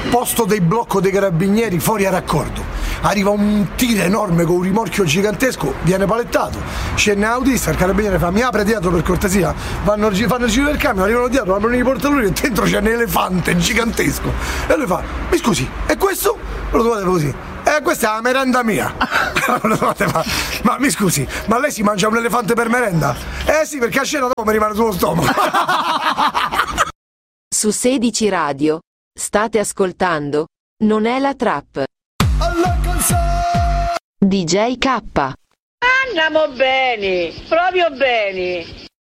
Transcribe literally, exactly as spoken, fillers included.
posto del blocco dei carabinieri fuori a raccordo. Arriva un tigre enorme con un rimorchio gigantesco, viene palettato, scende l'autista, il carabiniere fa: mi apre dietro per cortesia. Vanno, fanno il giro del camion, arrivano dietro, aprono i portelloni e dentro c'è un elefante gigantesco. E lui fa: mi scusi, e questo? Lo trovate così. Eh, questa è la merenda mia. ma, ma mi scusi, ma lei si mangia un elefante per merenda? Eh sì, perché a cena dopo mi rimane sullo stomaco. Su sedici Radio state ascoltando Non è la trap. D J K. Andiamo bene, proprio bene.